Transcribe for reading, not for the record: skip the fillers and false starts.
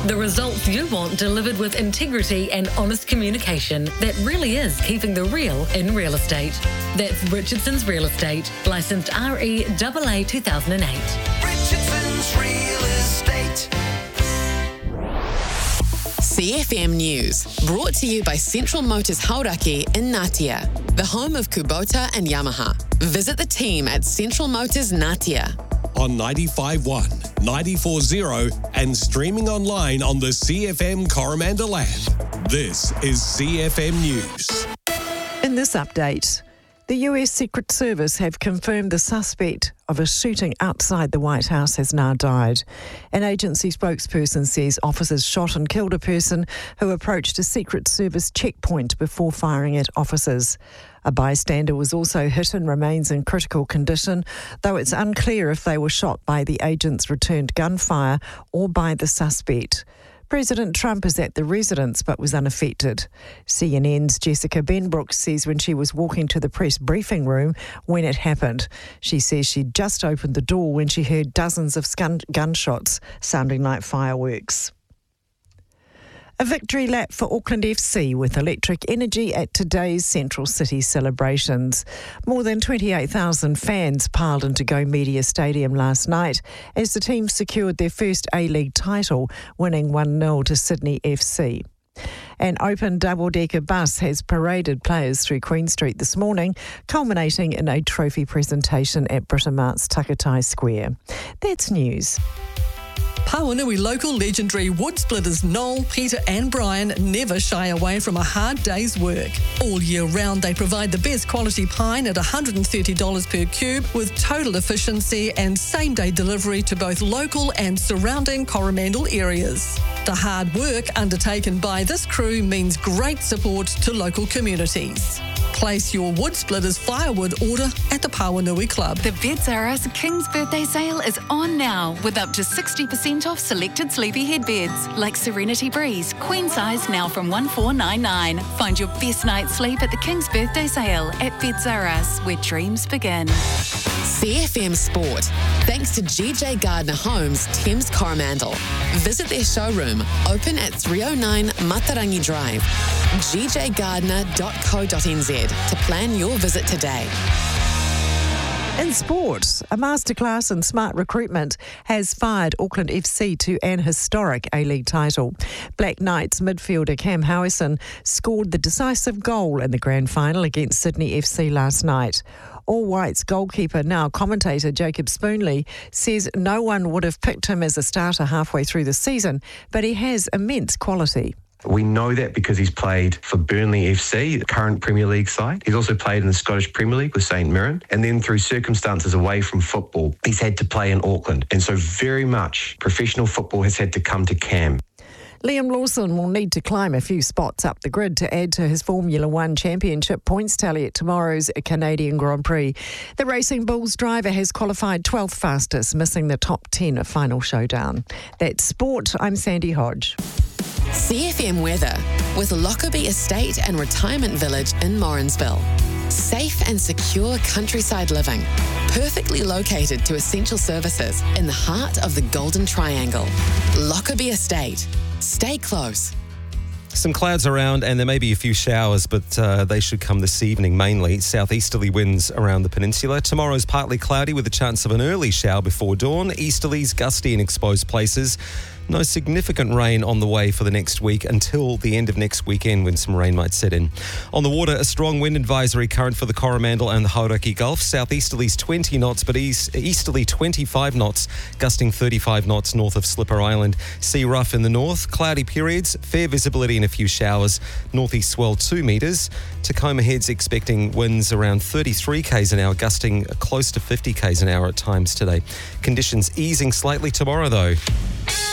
The results you want delivered with integrity and honest communication that really is keeping the real in real estate. That's Richardson's Real Estate, licensed REAA 2008. Richardson's Real Estate. CFM News, brought to you by Central Motors Hauraki in Ngatea, the home of Kubota and Yamaha. Visit the team at Central Motors Ngatea. On 95.1, 94.0 and streaming online on the CFM Coromandel app. This is CFM News. In this update, the US Secret Service have confirmed the suspect of a shooting outside the White House has now died. An agency spokesperson says officers shot and killed a person who approached a Secret Service checkpoint before firing at officers. A bystander was also hit and remains in critical condition, though it's unclear if they were shot by the agents' returned gunfire or by the suspect. President Trump is at the residence but was unaffected. CNN's Jessica Benbrook says when she was walking to the press briefing room when it happened. She says she'd just opened the door when she heard dozens of gunshots sounding like fireworks. A victory lap for Auckland FC with electric energy at today's Central City celebrations. More than 28,000 fans piled into Go Media Stadium last night as the team secured their first A-League title, winning 1-0 to Sydney FC. An open double-decker bus has paraded players through Queen Street this morning, culminating in a trophy presentation at Britamart's Takatai Square. That's news. Pawanui local legendary wood splitters Noel, Peter and Brian never shy away from a hard day's work. All year round they provide the best quality pine at $130 per cube with total efficiency and same-day delivery to both local and surrounding Coromandel areas. The hard work undertaken by this crew means great support to local communities. Place your wood splitters firewood order at the Pawanui Club. The Beds R Us King's Birthday Sale is on now with up to 60% off selected sleepyhead beds like Serenity Breeze, queen size now from $1,499. Find your best night's sleep at the King's Birthday Sale at Beds R Us, where dreams begin. CFM Sport, thanks to GJ Gardner Homes, Thames Coromandel. Visit their showroom, open at 309 Matarangi Drive. gjgardner.co.nz to plan your visit today. In sport, a masterclass in smart recruitment has fired Auckland FC to an historic A-League title. Black Knights midfielder Cam Howison scored the decisive goal in the grand final against Sydney FC last night. All Whites goalkeeper, now commentator Jacob Spoonley, says no one would have picked him as a starter halfway through the season, but he has immense quality. We know that because he's played for Burnley FC, the current Premier League side. He's also played in the Scottish Premier League with St Mirren. And then through circumstances away from football, he's had to play in Auckland. And so very much professional football has had to come to Cam. Liam Lawson will need to climb a few spots up the grid to add to his Formula One Championship points tally at tomorrow's Canadian Grand Prix. The Racing Bulls driver has qualified 12th fastest, missing the top 10 of final showdown. That's sport. I'm Sandy Hodge. CFM weather with Lockerbie Estate and Retirement Village in Morrinsville. Safe and secure countryside living, perfectly located to essential services in the heart of the Golden Triangle. Lockerbie Estate. Stay close. Some clouds around and there may be a few showers, but they should come this evening mainly. Southeasterly winds around the peninsula. Tomorrow's partly cloudy with a chance of an early shower before dawn. Easterlies gusty in exposed places. No significant rain on the way for the next week until the end of next weekend when some rain might set in. On the water, a strong wind advisory current for the Coromandel and the Hauraki Gulf. Southeasterlies 20 knots, but easterly 25 knots, gusting 35 knots north of Slipper Island. Sea rough in the north, cloudy periods, fair visibility and a few showers. Northeast swell 2 metres. Tacoma Head's expecting winds around 33 k's an hour, gusting close to 50 k's an hour at times today. Conditions easing slightly tomorrow though.